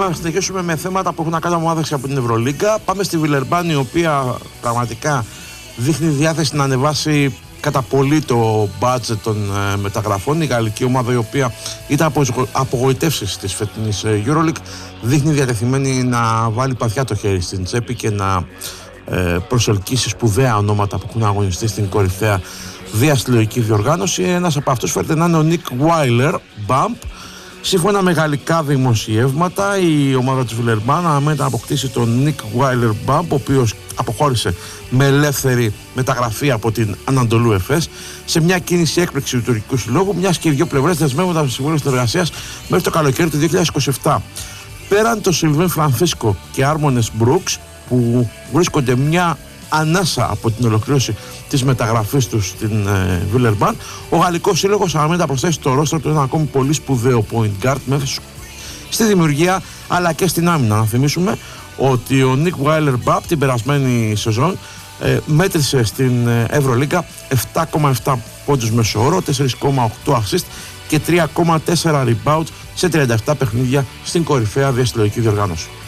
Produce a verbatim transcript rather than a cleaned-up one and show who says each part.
Speaker 1: να συνεχίσουμε με θέματα που έχουν να κάνουν ομάδες από την Ευρωλίγκα. Πάμε στη Βιλερμπάν, η οποία πραγματικά δείχνει διάθεση να ανεβάσει κατά πολύ το budget των ε, μεταγραφών. Η γαλλική ομάδα, η οποία ήταν από απογοητεύσεις της φετινής ε, EuroLeague, δείχνει διατεθειμένη να βάλει παθιά το χέρι στην τσέπη και να ε, προσελκύσει σπουδαία ονόματα που έχουν αγωνιστεί στην κορυφαία διαστηλογική διοργάνωση. Ένας από αυτούς φέρεται να είναι ο Nick Weiler Bump. Σύμφωνα με γαλλικά δημοσιεύματα, η ομάδα της Βιλερμπάν αναμένεται να αποκτήσει τον Nick Weiler Bump, ο οποίος αποχώρησε με ελεύθερη μεταγραφή από την Ανατολού Εφές, σε μια κίνηση έκπληξη του τουρκικού συλλόγου, μιας και οι δύο πλευρές δεσμεύονταν με συμβόλαιο συνεργασίας μέχρι το καλοκαίρι του δύο χιλιάδες είκοσι επτά. Πέραν το Σιλβέν Φρανσίσκο και Άρμονες Μπρούξ, που βρίσκονται μια ανάσα από την ολοκλήρωση της μεταγραφής του στην ε, Βιλερμπάν, ο γαλλικός σύλλογος αναμένεται να προσθέσει στο ρόστρο του ένα ακόμη πολύ σπουδαίο point guard μέχρι στη δημιουργία αλλά και στην άμυνα. Να θυμίσουμε ότι ο Nick Weiler Bump την περασμένη σεζόν ε, μέτρησε στην Ευρωλίγκα επτά κόμμα επτά πόντους μέσο όρο, τέσσερα κόμμα οκτώ assist και τρία κόμμα τέσσερα rebound σε τριάντα επτά παιχνίδια στην κορυφαία διαστηλογική διοργάνωση.